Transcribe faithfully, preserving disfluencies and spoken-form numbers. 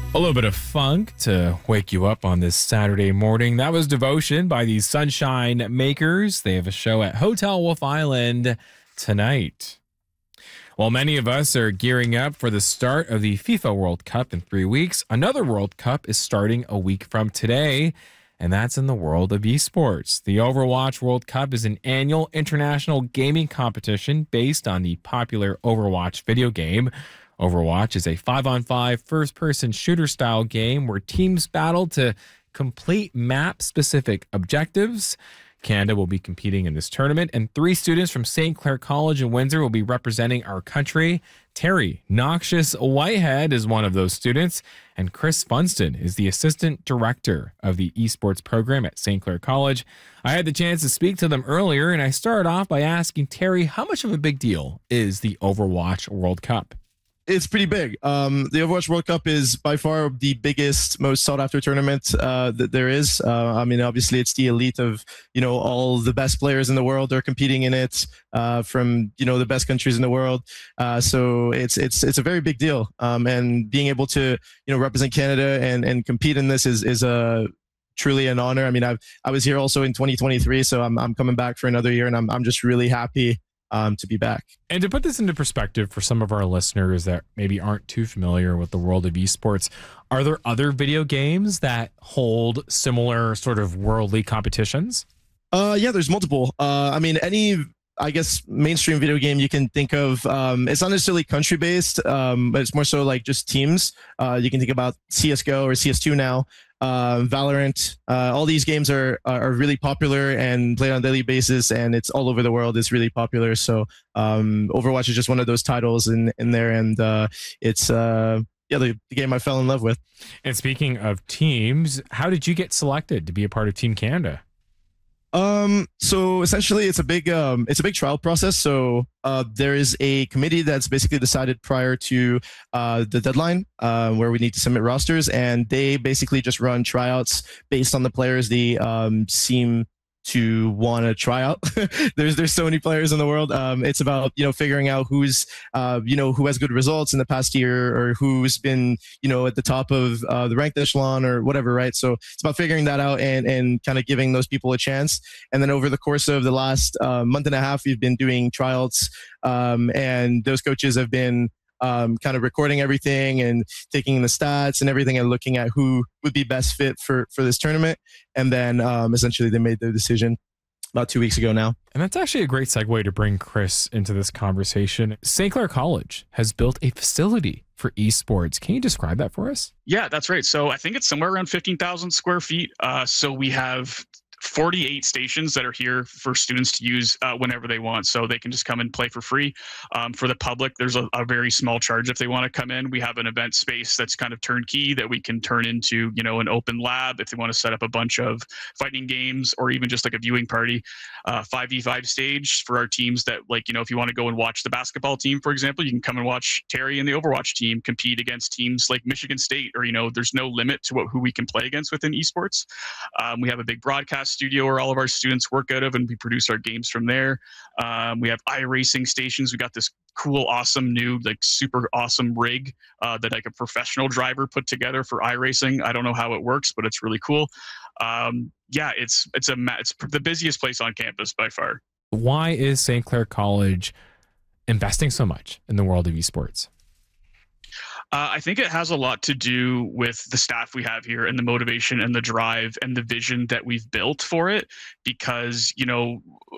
A little bit of funk to wake you up on this Saturday morning. That was Devotion by the Sunshine Makers. They have a show at Hotel Wolf Island tonight. While many of us are gearing up for the start of the FIFA World Cup in three weeks, another World Cup is starting a week from today, and that's in the world of esports. The Overwatch World Cup is an annual international gaming competition based on the popular Overwatch video game. Overwatch is a five-on-five first-person shooter-style game where teams battle to complete map-specific objectives. Canada will be competing in this tournament, and three students from Saint Clair College in Windsor will be representing our country. Terry Noxious Whitehead is one of those students, and Chris Funston is the assistant director of the esports program at Saint Clair College. I had the chance to speak to them earlier, and I started off by asking Terry, how much of a big deal is the Overwatch World Cup? It's pretty big. Um, the Overwatch World Cup is by far the biggest, most sought-after tournament uh, that there is. Uh, I mean, obviously, it's the elite of, you know, all the best players in the world are competing in it uh, from, you know, the best countries in the world. Uh, so it's it's it's a very big deal. Um, and being able to, you know, represent Canada and and compete in this is is a truly an honor. I mean, I've I was here also in twenty twenty-three, so I'm I'm coming back for another year, and I'm I'm just really happy Um, to be back. And to put this into perspective for some of our listeners that maybe aren't too familiar with the world of esports, are there other video games that hold similar sort of worldly competitions? Uh, yeah, there's multiple. Uh, I mean, any, I guess, mainstream video game you can think of. Um, it's not necessarily country based, um, but it's more so like just teams. Uh, you can think about C S G O or C S two now. Uh, Valorant, uh, all these games are are really popular and played on a daily basis, and it's all over the world. It's really popular. So um, Overwatch is just one of those titles in in there, and uh, it's uh, yeah the, the game I fell in love with. And speaking of teams, how did you get selected to be a part of Team Canada? Um, so essentially it's a big, um, it's a big trial process. So, uh, there is a committee that's basically decided prior to, uh, the deadline, uh, where we need to submit rosters, and they basically just run tryouts based on the players they, um, seem to want to try out. there's there's so many players in the world. Um, it's about, you know, figuring out who's uh, you know, who has good results in the past year, or who's been, you know, at the top of uh, the ranked echelon or whatever, right? So it's about figuring that out and and kind of giving those people a chance. And then over the course of the last uh, month and a half, we've been doing tryouts, um, and those coaches have been Um, kind of recording everything and taking the stats and everything and looking at who would be best fit for, for this tournament. And then um, essentially they made their decision about two weeks ago now. And that's actually a great segue to bring Chris into this conversation. Saint Clair College has built a facility for esports. Can you describe that for us? Yeah, that's right. So I think it's somewhere around fifteen thousand square feet. Uh, so we have forty-eight stations that are here for students to use uh, whenever they want. So they can just come and play for free. Um, for the public, there's a, a very small charge if they want to come in. We have an event space that's kind of turnkey that we can turn into, you know, an open lab if they want to set up a bunch of fighting games or even just like a viewing party. Uh, five v five stage for our teams that, like, you know, if you want to go and watch the basketball team, for example, you can come and watch Terry and the Overwatch team compete against teams like Michigan State, or, you know, there's no limit to what who we can play against within esports. Um, we have a big broadcast studio where all of our students work out of, and we produce our games from there. Um, we have iRacing stations. We got this cool, awesome new, like super awesome rig uh, that like a professional driver put together for iRacing. I don't know how it works, but it's really cool. Um, yeah, it's it's a it's the busiest place on campus by far. Why is Saint Clair College investing so much in the world of esports? Uh, I think it has a lot to do with the staff we have here and the motivation and the drive and the vision that we've built for it. Because, you know,